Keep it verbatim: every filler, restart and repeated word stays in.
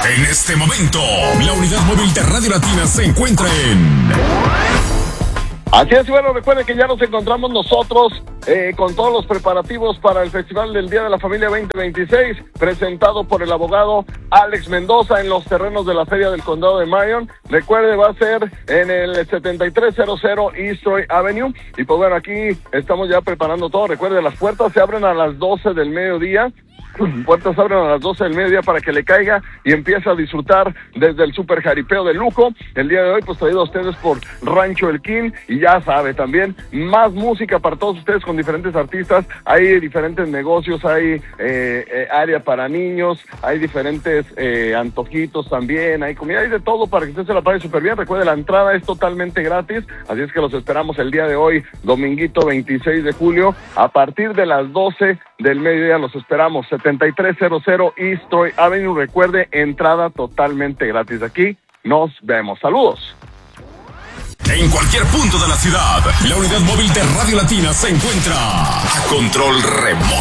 En este momento, la unidad móvil de Radio Latina se encuentra en... Así es, bueno, recuerden que ya nos encontramos nosotros eh, con todos los preparativos para el Festival del Día de la Familia veinte veintiséis, presentado por el abogado Alex Mendoza en los terrenos de la Feria del Condado de Marion. Recuerde, va a ser en el setenta y tres cero cero East Troy Avenue. Y pues bueno, aquí estamos ya preparando todo. Recuerde, las puertas se abren a las doce del mediodía. Puertas abren a las doce del mediodía para que le caiga y empiece a disfrutar desde el super jaripeo de lujo. El día de hoy, pues traído a ustedes por Rancho El King, y ya sabe, también más música para todos ustedes con diferentes artistas. Hay diferentes negocios, hay eh, eh, área para niños, hay diferentes eh, antojitos también, hay comida, hay de todo para que usted se la pague súper bien. Recuerde, la entrada es totalmente gratis, así es que los esperamos el día de hoy, dominguito veintiséis de julio, a partir de las doce del mediodía. Los esperamos, setenta y tres cero cero East Troy Avenue. Recuerde, entrada totalmente gratis. Aquí nos vemos. Saludos. En cualquier punto de la ciudad, la unidad móvil de Radio Latina se encuentra a control remoto.